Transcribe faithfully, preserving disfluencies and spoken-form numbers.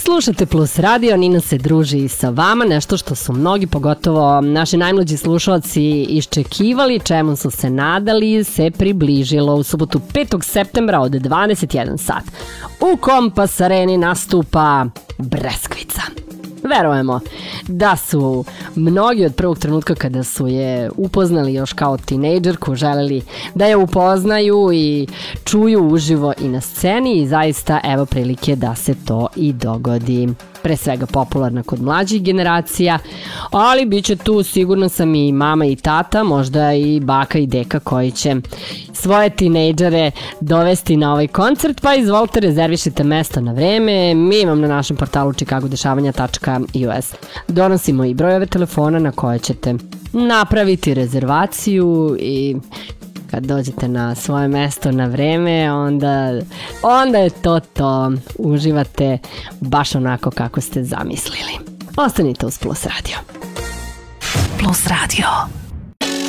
Slušate Plus Radio, Nina se druži sa vama, nešto što su mnogi, pogotovo naši najmlađi slušalci, iščekivali, čemu su se nadali, se približilo u subotu petog septembra od dvadeset jedan sat. U Kompas Areni nastupa Breskvica. Verujemo da su mnogi od prvog trenutka kada su je upoznali još kao tinejdžerku želeli da je upoznaju i čuju uživo i na sceni i zaista evo prilike da se to i dogodi. Pre svega popularna kod mlađih generacija, ali bit će tu sigurno sam i mama i tata, možda i baka i deka koji će svoje tinejdžere dovesti na ovaj koncert, pa izvolite rezervišite mesto na vreme, mi vam na našem portalu chicagodešavanja tačka u s donosimo i brojeve telefona na koje ćete napraviti rezervaciju i kad dođete na svoje mesto na vreme, onda, onda je to to. Uživate baš onako kako ste zamislili. Ostanite uz Plus Radio. Plus Radio.